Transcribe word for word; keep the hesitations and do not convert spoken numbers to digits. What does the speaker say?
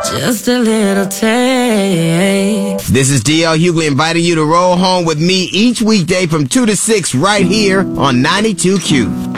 Just a little taste. This is D L Hughley inviting you to roll home with me each weekday from two to six right here on ninety-two Q.